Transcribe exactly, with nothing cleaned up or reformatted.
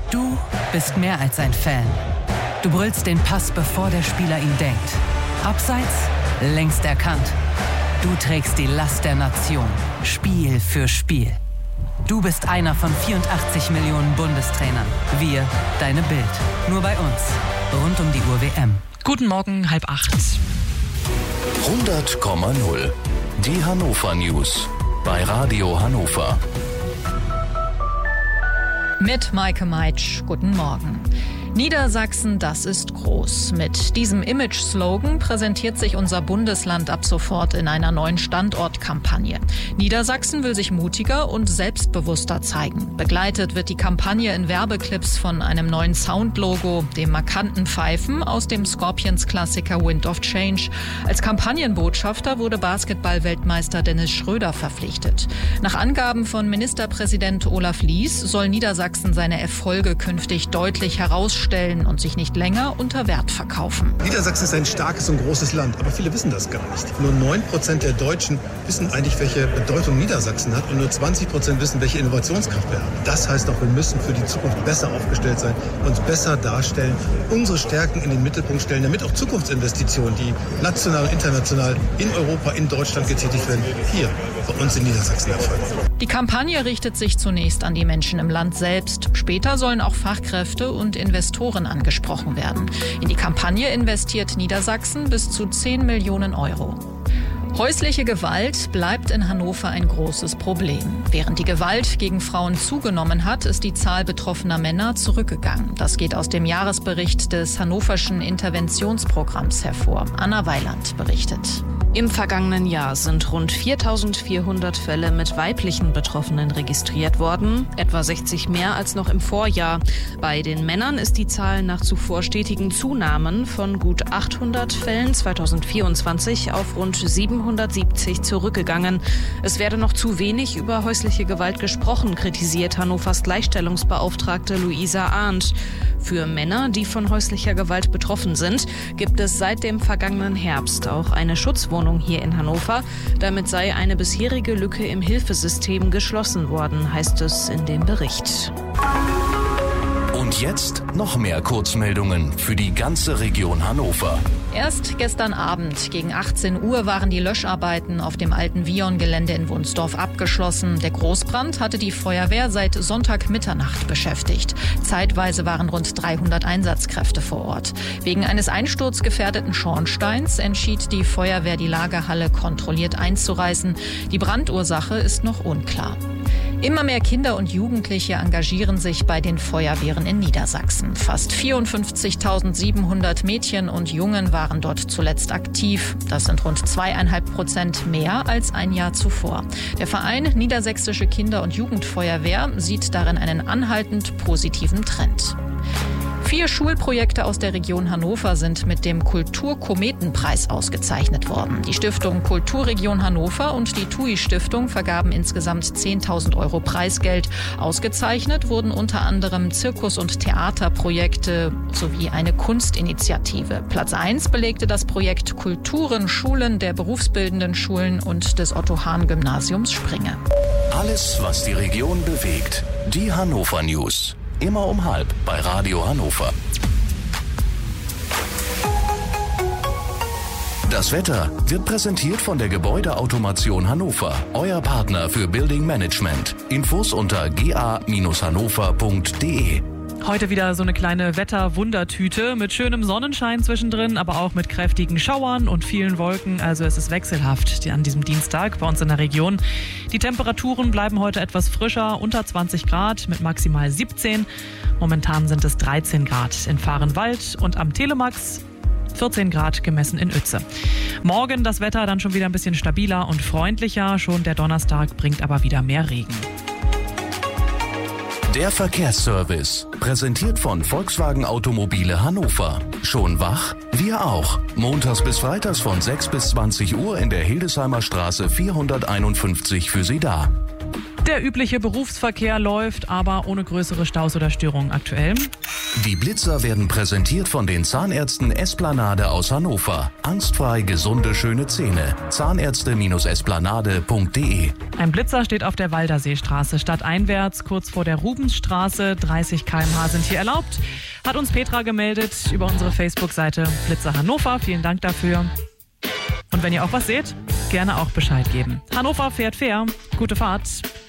Du bist mehr als ein Fan. Du brüllst den Pass, bevor der Spieler ihn denkt. Abseits, längst erkannt. Du trägst die Last der Nation, Spiel für Spiel. Du bist einer von vierundachtzig Millionen Bundestrainern. Wir, deine Bild. Nur bei uns. Rund um die Uhr W M. Guten Morgen, halb acht. hundert Komma null. Die Hannover News. Bei Radio Hannover. Mit Maike Meitsch, guten Morgen. Niedersachsen, das ist groß. Mit diesem Image-Slogan präsentiert sich unser Bundesland ab sofort in einer neuen Standortkampagne. Niedersachsen will sich mutiger und selbstbewusster zeigen. Begleitet wird die Kampagne in Werbeclips von einem neuen Soundlogo, dem markanten Pfeifen aus dem Scorpions-Klassiker Wind of Change. Als Kampagnenbotschafter wurde Basketball-Weltmeister Dennis Schröder verpflichtet. Nach Angaben von Ministerpräsident Olaf Lies soll Niedersachsen seine Erfolge künftig deutlich herausstellen und sich nicht länger unter Wert verkaufen. Niedersachsen ist ein starkes und großes Land, aber viele wissen das gar nicht. Nur neun Prozent der Deutschen wissen eigentlich, welche Bedeutung Niedersachsen hat, und nur zwanzig Prozent wissen, welche Innovationskraft wir haben. Das heißt auch, wir müssen für die Zukunft besser aufgestellt sein, uns besser darstellen, unsere Stärken in den Mittelpunkt stellen, damit auch Zukunftsinvestitionen, die national und international in Europa, in Deutschland getätigt werden, hier bei uns in Niedersachsen erfolgen. Die Kampagne richtet sich zunächst an die Menschen im Land selbst. Später sollen auch Fachkräfte und Investoren angesprochen werden. In die Kampagne investiert Niedersachsen bis zu zehn Millionen Euro. Häusliche Gewalt bleibt in Hannover ein großes Problem. Während die Gewalt gegen Frauen zugenommen hat, ist die Zahl betroffener Männer zurückgegangen. Das geht aus dem Jahresbericht des Hannoverschen Interventionsprogramms hervor. Anna Weiland berichtet. Im vergangenen Jahr sind rund viertausendvierhundert Fälle mit weiblichen Betroffenen registriert worden, etwa sechzig mehr als noch im Vorjahr. Bei den Männern ist die Zahl nach zuvor stetigen Zunahmen von gut achthundert Fällen zweitausendvierundzwanzig auf rund siebenhundertsiebzig zurückgegangen. Es werde noch zu wenig über häusliche Gewalt gesprochen, kritisiert Hannovers Gleichstellungsbeauftragte Luisa Arndt. Für Männer, die von häuslicher Gewalt betroffen sind, gibt es seit dem vergangenen Herbst auch eine Schutzwohnung hier in Hannover. Damit sei eine bisherige Lücke im Hilfesystem geschlossen worden, heißt es in dem Bericht. Und jetzt noch mehr Kurzmeldungen für die ganze Region Hannover. Erst gestern Abend gegen achtzehn Uhr waren die Löscharbeiten auf dem alten Vion-Gelände in Wunsdorf abgeschlossen. Der Großbrand hatte die Feuerwehr seit Sonntagmitternacht beschäftigt. Zeitweise waren rund dreihundert Einsatzkräfte vor Ort. Wegen eines einsturzgefährdeten Schornsteins entschied die Feuerwehr, die Lagerhalle kontrolliert einzureißen. Die Brandursache ist noch unklar. Immer mehr Kinder und Jugendliche engagieren sich bei den Feuerwehren in Niedersachsen. Fast vierundfünfzigtausendsiebenhundert Mädchen und Jungen waren dort zuletzt aktiv. Das sind rund zweieinhalb Prozent mehr als ein Jahr zuvor. Der Verein Niedersächsische Kinder- und Jugendfeuerwehr sieht darin einen anhaltend positiven Trend. Vier Schulprojekte aus der Region Hannover sind mit dem Kulturkometenpreis ausgezeichnet worden. Die Stiftung Kulturregion Hannover und die T U I-Stiftung vergaben insgesamt zehntausend Euro Preisgeld. Ausgezeichnet wurden unter anderem Zirkus- und Theaterprojekte sowie eine Kunstinitiative. Platz eins belegte das Projekt Kulturen Schulen der berufsbildenden Schulen und des Otto-Hahn-Gymnasiums Springe. Alles, was die Region bewegt. Die Hannover News. Immer um halb bei Radio Hannover. Das Wetter wird präsentiert von der Gebäudeautomation Hannover, euer Partner für Building Management. Infos unter g a Bindestrich hannover punkt d e. Heute wieder so eine kleine Wetterwundertüte mit schönem Sonnenschein zwischendrin, aber auch mit kräftigen Schauern und vielen Wolken. Also es ist wechselhaft an diesem Dienstag bei uns in der Region. Die Temperaturen bleiben heute etwas frischer, unter zwanzig Grad mit maximal siebzehn. Momentan sind es dreizehn Grad in Vahrenwald und am Telemax vierzehn Grad gemessen in Uetze. Morgen das Wetter dann schon wieder ein bisschen stabiler und freundlicher. Schon der Donnerstag bringt aber wieder mehr Regen. Der Verkehrsservice, präsentiert von Volkswagen Automobile Hannover. Schon wach? Wir auch. Montags bis freitags von sechs bis zwanzig Uhr in der Hildesheimer Straße vierhunderteinundfünfzig für Sie da. Der übliche Berufsverkehr läuft, aber ohne größere Staus oder Störungen aktuell. Die Blitzer werden präsentiert von den Zahnärzten Esplanade aus Hannover. Angstfrei gesunde, schöne Zähne. Zahnärzte Esplanade punkt de. Ein Blitzer steht auf der Walderseestraße stadteinwärts, kurz vor der Rubensstraße. dreißig Kilometer pro Stunde sind hier erlaubt. Hat uns Petra gemeldet über unsere Facebook-Seite Blitzer Hannover. Vielen Dank dafür. Und wenn ihr auch was seht, gerne auch Bescheid geben. Hannover fährt fair. Gute Fahrt.